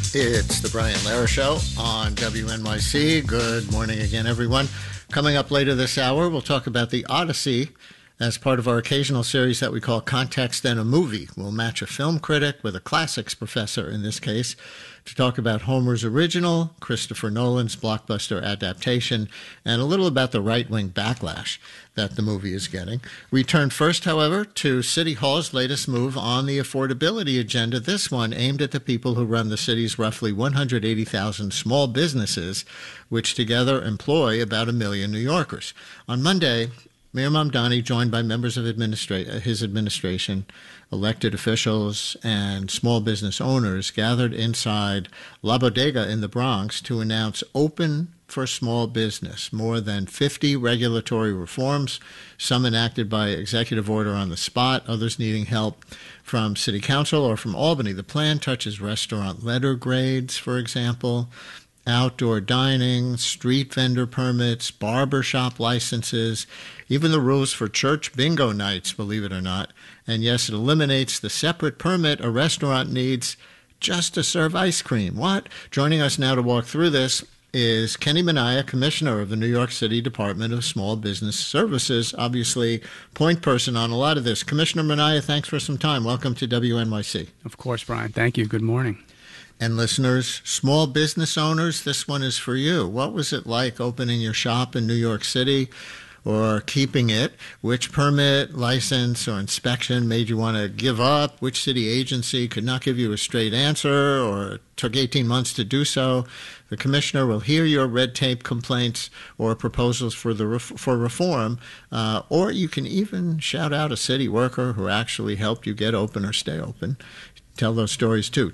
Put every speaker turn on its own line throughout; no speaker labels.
It's the Brian Lehrer Show on WNYC. Good morning again, everyone. Coming up later this hour, we'll talk about the Odyssey as part of our occasional series that we call Context and a Movie. We'll match a film critic with a classics professor, in this case, to talk about Homer's original, Christopher Nolan's blockbuster adaptation, and a little about the right-wing backlash that the movie is getting. We turn first, however, to City Hall's latest move on the affordability agenda, this one aimed at the people who run the city's roughly 180,000 small businesses, which together employ about 1 million New Yorkers. On Monday, Mayor Mamdani, joined by members of his administration, elected officials, and small business owners, gathered inside La Bodega in the Bronx to announce Open for Small Business, more than 50 regulatory reforms, some enacted by executive order on the spot, others needing help from City Council or from Albany. The plan touches restaurant letter grades, for example, outdoor dining, street vendor permits, barbershop licenses, even the rules for church bingo nights, believe it or not. And yes, it eliminates the separate permit a restaurant needs just to serve ice cream. What? Joining us now to walk through this is Kenny Minaya, Commissioner of the New York City Department of Small Business Services, obviously point person on a lot of this. Commissioner Minaya, thanks for some time. Welcome to WNYC.
Of course, Brian. Thank you. Good morning.
And listeners, small business owners, this one is for you. What was it like opening your shop in New York City or keeping it? Which permit, license, or inspection made you want to give up? Which city agency could not give you a straight answer or took 18 months to do so? The commissioner will hear your red tape complaints or proposals for reform, or you can even shout out a city worker who actually helped you get open or stay open. Tell those stories too.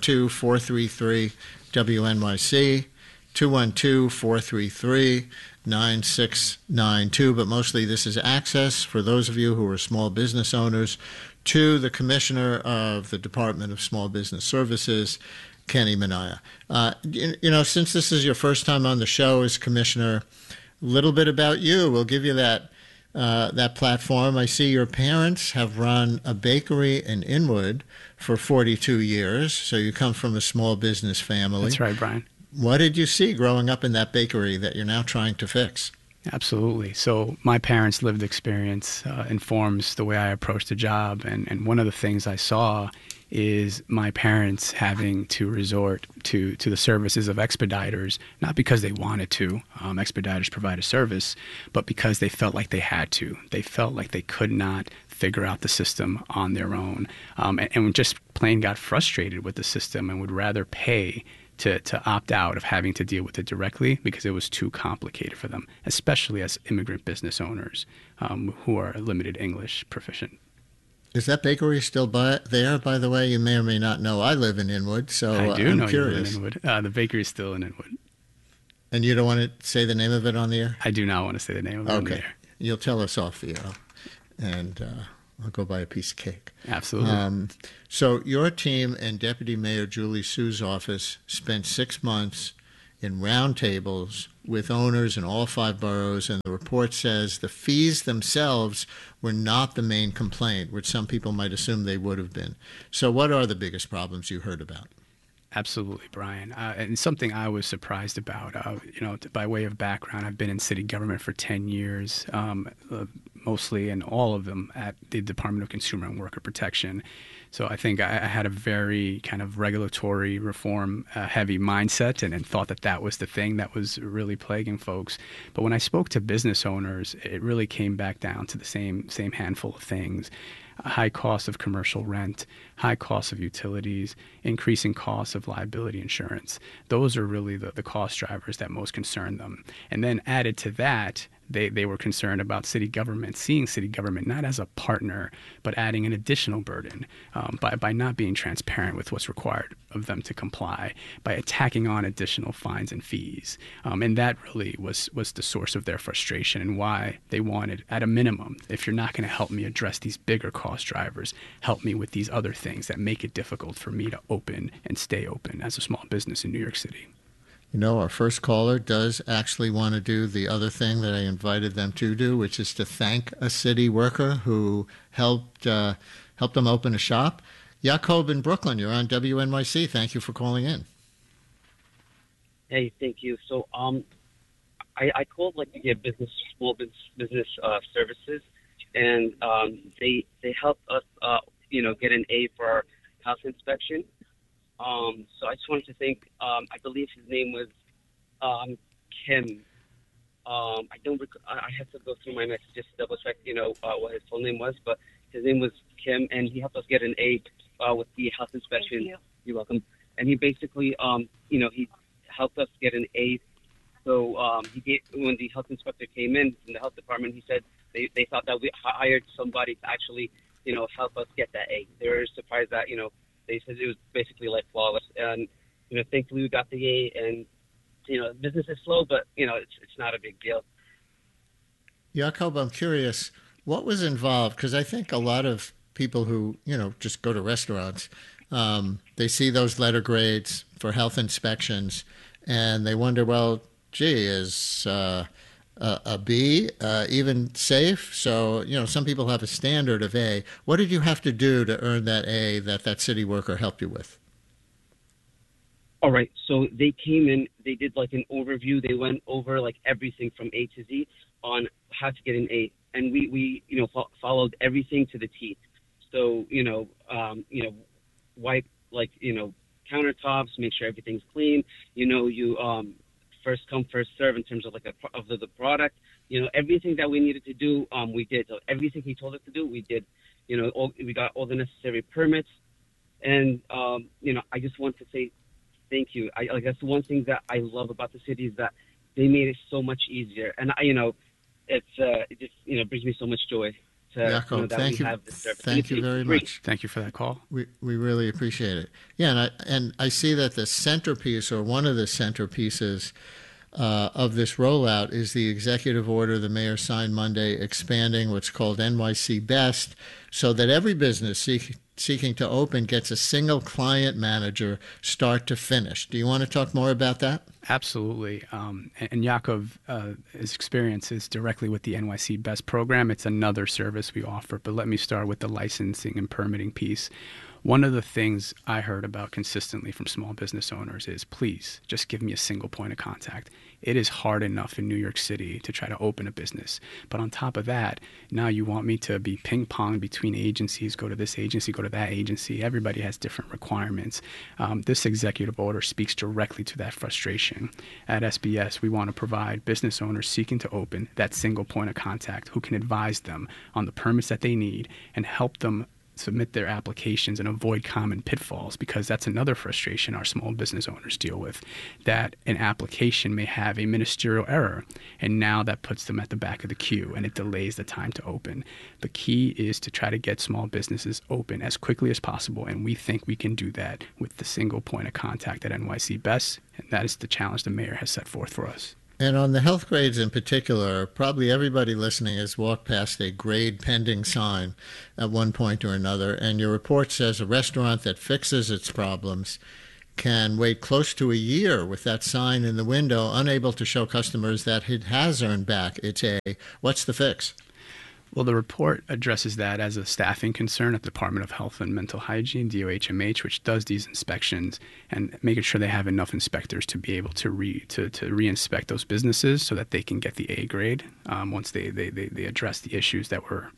212-433-WNYC, 212-433-9692. But mostly this is access for those of you who are small business owners to the Commissioner of the Department of Small Business Services, Kenny Minaya. Since this is your first time on the show as Commissioner, a little bit about you. We'll give you that platform. I see your parents have run a bakery in Inwood for 42 years, so you come from a small business family.
That's right, Brian.
What did you see growing up in that bakery that you're now trying to fix?
Absolutely. So my parents' lived experience informs the way I approach the job, and one of the things I saw is my parents having to resort to the services of expediters, not because they wanted to. Expediters provide a service, but because they felt like they had to. They felt like they could not figure out the system on their own, and just plain got frustrated with the system and would rather pay to opt out of having to deal with it directly because it was too complicated for them, especially as immigrant business owners who are limited English proficient.
Is that bakery still there, by the way? You may or may not know. I live in Inwood, so
I do
I'm
know
curious.
You live in Inwood. The bakery is still in Inwood.
And you don't want to say the name of it on the air?
I do not want to say the name of it on the air.
You'll tell us off the air, and I'll go buy a piece of cake.
Absolutely.
So your team and Deputy Mayor Julie Su's office spent 6 months in roundtables with owners in all 5 boroughs, and the report says the fees themselves were not the main complaint, which some people might assume they would have been. So what are the biggest problems you heard about?
Absolutely, Brian. And something I was surprised about, by way of background, I've been in city government for 10 years, mostly and all of them at the Department of Consumer and Worker Protection. So I think I had a very kind of regulatory reform heavy mindset and thought that was the thing that was really plaguing folks. But when I spoke to business owners, it really came back down to the same handful of things. A high cost of commercial rent, high cost of utilities, increasing costs of liability insurance. Those are really the cost drivers that most concern them. And then added to that, they were concerned about city government, seeing city government not as a partner, but adding an additional burden by not being transparent with what's required of them to comply, by attacking on additional fines and fees. And that really was the source of their frustration and why they wanted, at a minimum, if you're not going to help me address these bigger cost drivers, help me with these other things that make it difficult for me to open and stay open as a small business in New York City.
You know, our first caller does actually want to do the other thing that I invited them to do, which is to thank a city worker who helped them open a shop. Jacob in Brooklyn, you're on WNYC. Thank you for calling in.
Hey, thank you. So, I called like to get business services, and they helped us, get an A for our house inspection. So I just wanted to thank, I believe his name was Kim. I don't. I have to go through my messages to double check, what his full name was, but his name was Kim, and he helped us get an A with the house inspection.
Thank you.
You're welcome. And he basically, he helped us get an A. So he gave when the health inspector came in from the health department, he said they thought that we hired somebody to actually, help us get that A. They were surprised that, they said it was basically like flawless, and thankfully we got the A, and business is slow, but it's not a big deal.
Jacob, I'm curious, what was involved? Because I think a lot of people who, just go to restaurants, they see those letter grades for health inspections and they wonder, well, gee, is a B even safe? So, some people have a standard of A. What did you have to do to earn that A that city worker helped you with?
All right, so they came in, they did like an overview. They went over like everything from A to Z on how to get an A, and we followed everything to the T. So wipe like countertops, make sure everything's clean. You first come first serve in terms of like of the product. Everything that we needed to do, we did. So everything he told us to do, we did. We got all the necessary permits, and I just want to say thank you. That's one thing that I love about the city is that they made it so much easier, and it just brings me so much joy to
Jacob,
that
thank
we
you.
have this service.
Thank you very much.
Thank you for that call.
We really appreciate it. Yeah, and I see that the centerpiece, or one of the centerpieces of this rollout, is the executive order the mayor signed Monday expanding what's called NYC Best, so that every business seeking to open gets a single client manager start to finish. Do you want to talk more about that?
Absolutely. And Yakov, his experience is directly with the NYC Best program. It's another service we offer, but let me start with the licensing and permitting piece. One of the things I heard about consistently from small business owners is, please, just give me a single point of contact. It is hard enough in New York City to try to open a business. But on top of that, now you want me to be ping-pong between agencies, go to this agency, go to that agency. Everybody has different requirements. This executive order speaks directly to that frustration. At SBS, we want to provide business owners seeking to open that single point of contact who can advise them on the permits that they need and help them submit their applications and avoid common pitfalls, because that's another frustration our small business owners deal with, that an application may have a ministerial error, and now that puts them at the back of the queue and it delays the time to open. The key is to try to get small businesses open as quickly as possible, and we think we can do that with the single point of contact at NYC Best, and that is the challenge the mayor has set forth for us.
And on the health grades in particular, probably everybody listening has walked past a grade pending sign at one point or another, and your report says a restaurant that fixes its problems can wait close to a year with that sign in the window, unable to show customers that it has earned back its A. What's the fix?
Well, the report addresses that as a staffing concern at the Department of Health and Mental Hygiene, DOHMH, which does these inspections, and making sure they have enough inspectors to be able to re-inspect those businesses so that they can get the A grade once they address the issues that were